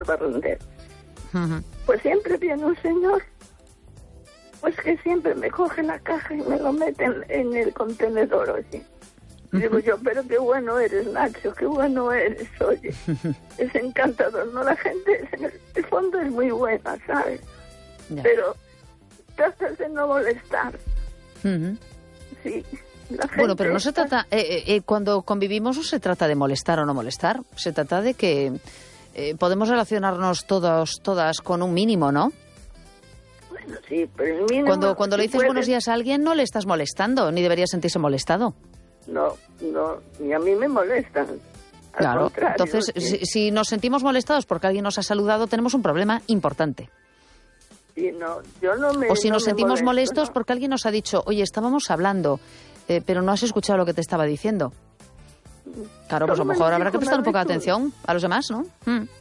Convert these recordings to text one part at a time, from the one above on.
barrendero. Pues siempre viene un señor, pues que siempre me coge la caja y me lo mete en el contenedor, oye. Digo yo, pero qué bueno eres, Nacho, qué bueno eres, oye. Es encantador, ¿no? La gente en el fondo es muy buena, ¿sabes? Ya. Pero tratas de no molestar. Sí. La gente Bueno, pero no se trata, cuando convivimos no se trata de molestar o no molestar, se trata de que podemos relacionarnos todas con un mínimo, ¿no? Bueno, sí, pero el mínimo... Cuando le dices buenos días a alguien no le estás molestando, ni deberías sentirse molestado. No, ni a mí me molestan. Al Claro, contrario, entonces sí. si nos sentimos molestados porque alguien nos ha saludado, tenemos un problema importante. Sí, no, yo no me... O si no nos me sentimos molesto, molestos ¿no? porque alguien nos ha dicho, oye, estábamos hablando, pero no has escuchado lo que te estaba diciendo. Claro, pues a Solo lo me mejor lo habrá dijo que prestar un una poco de vez atención a los demás, ¿no?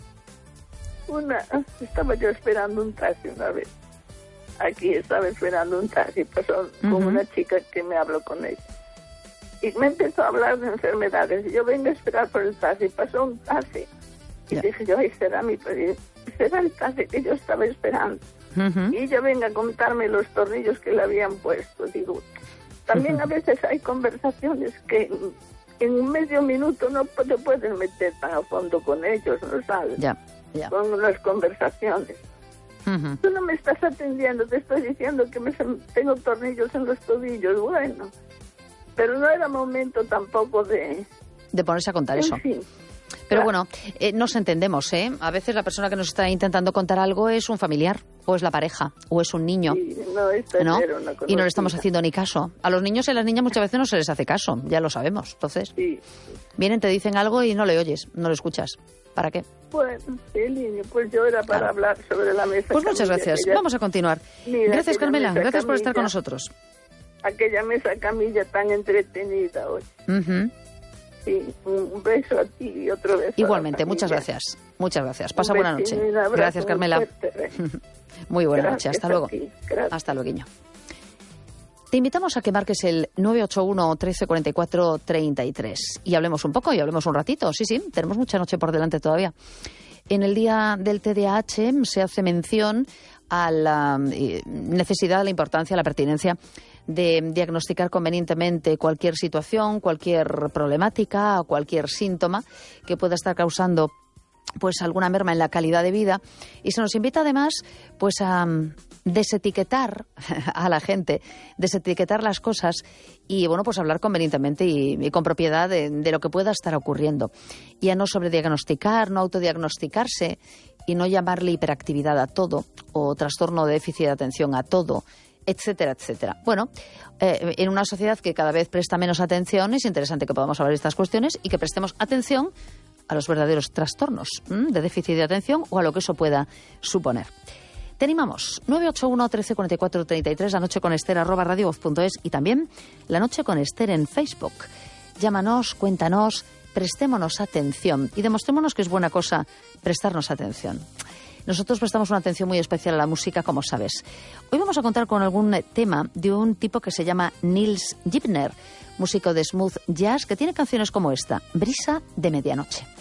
Estaba yo esperando un taxi una vez. Aquí estaba esperando un taxi, pasó con una chica que me habló con ella. Y me empezó a hablar de enfermedades. Y yo vengo a esperar por el taxi, pasó un taxi. Y dije yo, ay, será el taxi que yo estaba esperando. Y ella venga a contarme los tornillos que le habían puesto. Digo, también a veces hay conversaciones que en un medio minuto no te puedes meter tan a fondo con ellos, ¿no sabes? Ya. Con las conversaciones. Tú no me estás atendiendo, te estoy diciendo que tengo tornillos en los tobillos, bueno. Pero no era momento tampoco de ponerse a contar eso. fin. Pero Claro. bueno, nos entendemos, ¿eh? A veces la persona que nos está intentando contar algo es un familiar, o es la pareja, o es un niño, Sí, no, esta ¿no? era una Y no le estamos conocida. haciendo ni caso. A los niños y a las niñas muchas veces no se les hace caso, ya lo sabemos. Entonces, Sí. vienen, te dicen algo y no le oyes, no lo escuchas. ¿Para qué? Bueno, sí, niño, pues yo era para hablar sobre la mesa. Pues muchas camilla, gracias. que ya- Vamos a continuar. Mira, Gracias, aquella Carmela. mesa Gracias por estar con camilla, nosotros. Aquella mesa camilla tan entretenida hoy. Sí, un beso a ti y otro beso. Igualmente, a la muchas familia. gracias. Muchas gracias. Pasa Un buena besito noche. y un abrazo Gracias, muy Carmela. fuerte, Muy buena Gracias noche. Hasta a luego. ti, gracias. Hasta luego, guiño. Te invitamos a que marques el 981 1344 33 y hablemos un poco y hablemos un ratito. Sí, tenemos mucha noche por delante todavía. En el día del TDAH se hace mención a la necesidad, la importancia, la pertinencia de diagnosticar convenientemente cualquier situación, cualquier problemática o cualquier síntoma que pueda estar causando pues alguna merma en la calidad de vida, y se nos invita además pues a desetiquetar a la gente, desetiquetar las cosas y bueno, pues hablar convenientemente y con propiedad de lo que pueda estar ocurriendo, y a no sobrediagnosticar, no autodiagnosticarse y no llamarle hiperactividad a todo o trastorno de déficit de atención a todo, etcétera, etcétera. Bueno, en una sociedad que cada vez presta menos atención, es interesante que podamos hablar de estas cuestiones y que prestemos atención a los verdaderos trastornos de déficit de atención o a lo que eso pueda suponer. Te animamos. 981 1344 33, La Noche con Ester, @radiovoz.es, y también La Noche con Ester en Facebook. Llámanos, cuéntanos, prestémonos atención y demostrémonos que es buena cosa prestarnos atención. Nosotros prestamos una atención muy especial a la música, como sabes. Hoy vamos a contar con algún tema de un tipo que se llama Nils Gibner, músico de smooth jazz, que tiene canciones como esta, Brisa de Medianoche.